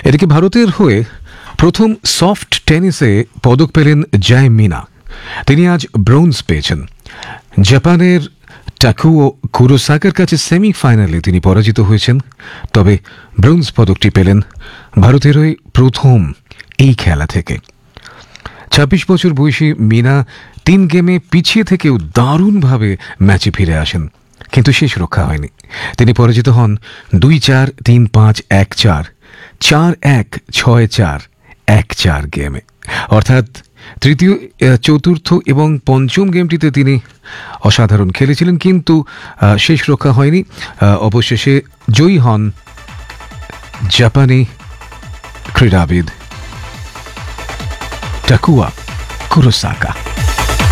এদিকে ভারতের হয়ে প্রথম সফট টেনিসে পদক পেলেন জয় মিনা। তিনি আজ ব্রোঞ্জ পেয়েছেন। জাপানের টাকুও কুরোসাকার কাছে সেমিফাইনালে তিনি পরাজিত হয়েছেন, তবে ব্রোঞ্জ পদকটি পেলেন ভারতের হয়ে প্রথম এই খেলা থেকে। ২৬ বছর বয়সী মিনা ৩ গেমে পিছিয়ে থেকেও দারুণভাবে ম্যাচে ফিরে আসেন, কিন্তু শেষ রক্ষা হয়নি। তিনি পরাজিত হন ২-৪, ৩-৫, ১-৪, ৪-১, ৬-৪, ১-৪ গেমে। অর্থাৎ তৃতীয়, চতুর্থ এবং পঞ্চম গেমটিতে তিনি অসাধারণ খেলেছিলেন, কিন্তু শেষ রক্ষা হয়নি। অবশেষে জয়ী হন জাপানি ক্রীড়াবিদ টাকুয়া কুরোসাকা।